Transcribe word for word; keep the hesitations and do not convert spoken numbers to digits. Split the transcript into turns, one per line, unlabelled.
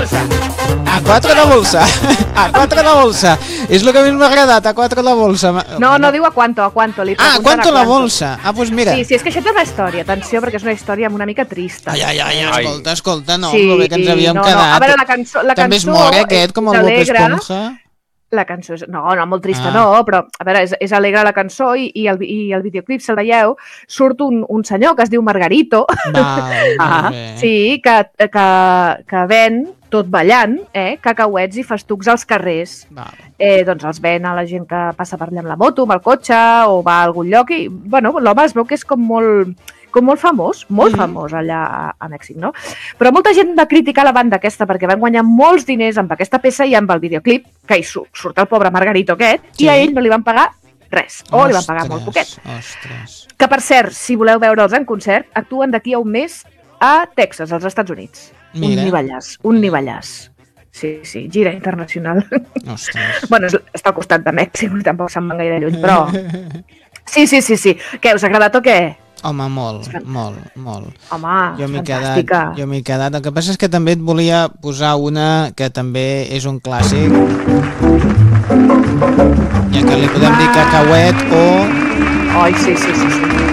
bolsa.
A quatre la bolsa. A quatre la bolsa. És el que més m'ha agradat, a quatre la bolsa.
No, no diu a quanto, a quanto. Li
Ah, a quanto la bolsa? Ah, doncs mira.
Sí, sí, és que això té una història, atenció, perquè és una història una mica trista.
Ai, ai, ai, escolta, escolta, no,
Sí,
sí, bé que ens havíem
no, no.
quedat.
A veure, la cançó, la
També és
cançó
molt, eh, aquest, com el
és
Bob
alegre.
Esponja.
La cançó és... No, no, molt trista,
Ah.
no, però, a veure, és, és alegre la cançó i, i, el, i el videoclip, si el veieu, surt un, un senyor que es diu Margarito,
Val,
ah,
molt bé.
sí, que, que, que ven, tot ballant, eh, cacauets i festucs als carrers.
Val.
Eh, doncs els ven a la gent que passa per allà amb la moto, amb el cotxe, o va a algun lloc, i, bueno, l'home es veu que és com molt... com molt famós, molt
Mm.
famós allà a, a Mèxic, no? Però molta gent va criticar la banda aquesta perquè van guanyar molts diners amb aquesta peça i amb el videoclip, que hi surt, surt el pobre Margarito aquest,
Sí.
i a ell no li van pagar res, o li van pagar molt poquet.
Ostres.
Que, per cert, si voleu veure'ls en concert, actuen d'aquí a un mes a Texas, als Estats Units.
Mira.
Un nivellàs, un nivellàs. Sí, sí, gira internacional.
Ostres.
Bueno, és, està al costat de Mèxic, tampoc se'n van gaire lluny, però... Sí, sí, sí, sí. Què, us ha agradat o què?
Home, molt, molt, molt.
Home,
Jo m'he quedat,
fantàstica.
jo m'he quedat. El que passa és que també et volia posar una que també és un clàssic, ja que li podem dir cacauet o...
Ai, sí, sí, sí, sí.